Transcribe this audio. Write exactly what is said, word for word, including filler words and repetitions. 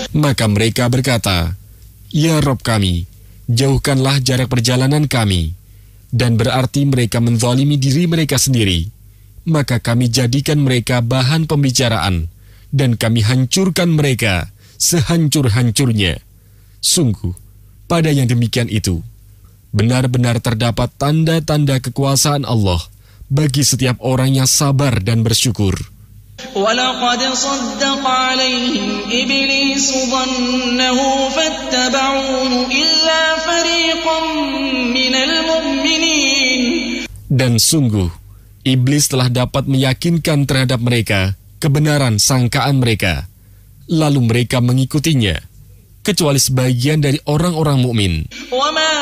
Maka mereka berkata, "Ya Rabb kami, jauhkanlah jarak perjalanan kami." Dan berarti mereka menzalimi diri mereka sendiri. Maka kami jadikan mereka bahan pembicaraan, dan kami hancurkan mereka sehancur-hancurnya. Sungguh, pada yang demikian itu, benar-benar terdapat tanda-tanda kekuasaan Allah bagi setiap orang yang sabar dan bersyukur. وَلَقَدْ صَدَّقَ عَلَيْهِمْ إِبْلِيسُ ظَنَّهُ فَاتَّبَعُوهُ إِلَّا فَرِيقًا مِنَ الْمُؤْمِنِينَ. Dan sungguh, iblis telah dapat meyakinkan terhadap mereka kebenaran sangkaan mereka, lalu mereka mengikutinya, kecuali sebagian dari orang-orang mukmin.